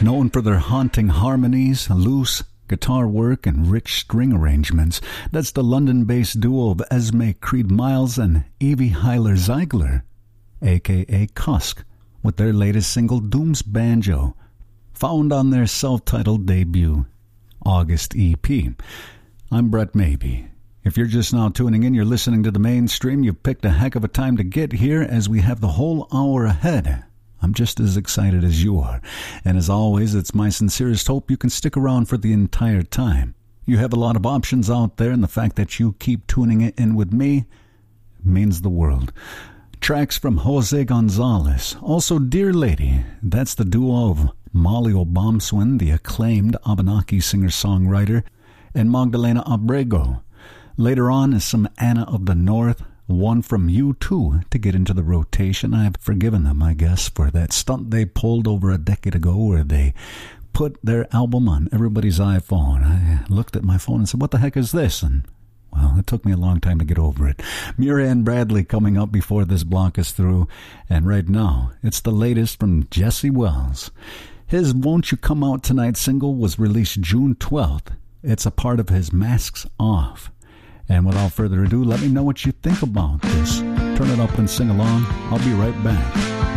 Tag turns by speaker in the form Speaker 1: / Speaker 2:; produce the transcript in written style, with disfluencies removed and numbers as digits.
Speaker 1: Known for their haunting harmonies, loose guitar work, and rich string arrangements, that's the London-based duo of Esme Creed Miles and Evie Hyler Ziegler, a.k.a. Cusk, with their latest single, Doom's Banjo, found on their self-titled debut, August EP. I'm Brett Maybe. If you're just now tuning in, you're listening to the mainstream. You've picked a heck of a time to get here as we have the whole hour ahead. I'm just as excited as you are. And as always, it's my sincerest hope you can stick around for the entire time. You have a lot of options out there, and the fact that you keep tuning in with me means the world. Tracks from Jose Gonzalez. Also, Dear Lady. That's the duo of Molly Obamswin, the acclaimed Abenaki singer-songwriter, and Magdalena Abrego. Later on is some Anna of the North, one from U2 to get into the rotation. I've forgiven them, I guess, for that stunt they pulled over a decade ago where they put their album on everybody's iPhone. I looked at my phone and said, what the heck is this? And, well, it took me a long time to get over it. Muriel Bradley coming up before this block is through. And right now, it's the latest from Jesse Wells. His Won't You Come Out Tonight single was released June 12th. It's a part of his Masks Off. And without further ado, let me know what you think about this. Turn it up and sing along. I'll be right back.